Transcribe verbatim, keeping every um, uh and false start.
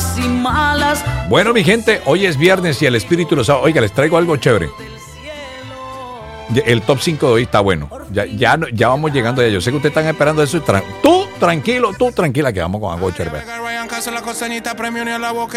buenas y malas. Bueno, mi gente, hoy es viernes y el espíritu lo sabe. Oiga, les traigo algo chévere. El top cinco de hoy está bueno. Ya, ya, ya vamos llegando allá. Yo sé que ustedes están esperando eso. Tú tranquilo, tú tranquila, que vamos con algo chévere.